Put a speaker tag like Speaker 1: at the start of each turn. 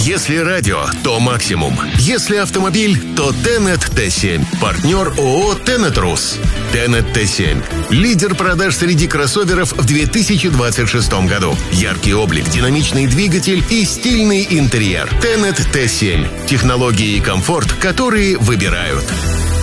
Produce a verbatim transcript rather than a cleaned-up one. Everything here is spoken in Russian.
Speaker 1: Если радио, то максимум. Если автомобиль, то Тенет Т семь. Партнер ООО «Тенет Рус». Тенет Т семь. Лидер продаж среди кроссоверов в две тысячи двадцать шестом году. Яркий облик, динамичный двигатель и стильный интерьер. Тенет Т семь. Технологии и комфорт, которые выбирают.